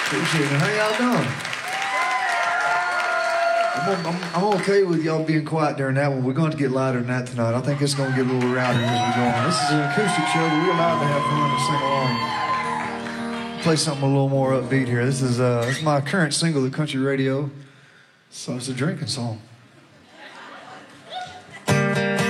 Appreciate it. How y'all doing? I'm okay with y'all being quiet during that one. We're going to get louder than that tonight. I think it's going to get a little rowdier as we go on. This is an acoustic show, but we're allowed to have fun and sing along. Play something a little more upbeat here. This is my current single at Country Radio, so it's a drinking song.